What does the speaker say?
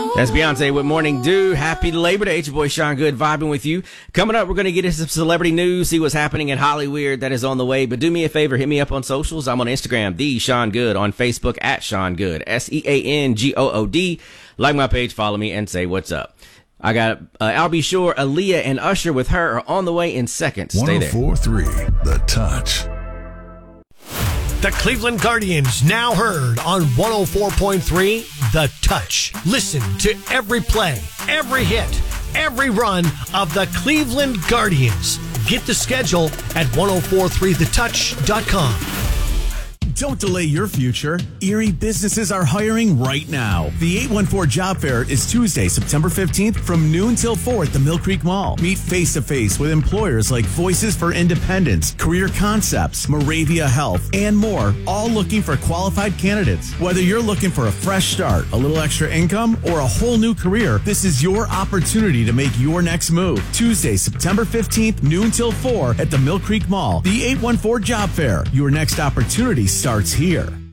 That's Beyonce with Morning Dew. Happy Labor Day. It's your boy Sean Good vibing with you. Coming up, we're going to get into some celebrity news, see what's happening in Hollywood that is on the way. But do me a favor, hit me up on socials. I'm on Instagram, the Sean Good, on Facebook at Sean Good, SeanGood. Like my page, follow me, and say what's up. I got I'll Be Sure, Aaliyah and Usher with Her are on the way in seconds. Stay there. 104.3 The Touch. The Cleveland Guardians, now heard on 104.3 The Touch. Listen to every play, every hit, every run of the Cleveland Guardians. Get the schedule at 1043thetouch.com. Don't delay your future. Erie businesses are hiring right now. The 814 Job Fair is Tuesday, September 15th from noon till 4 at the Mill Creek Mall. Meet face-to-face with employers like Voices for Independence, Career Concepts, Moravia Health, and more, all looking for qualified candidates. Whether you're looking for a fresh start, a little extra income, or a whole new career, this is your opportunity to make your next move. Tuesday, September 15th, noon till 4 at the Mill Creek Mall. The 814 Job Fair. Your next opportunity starts here.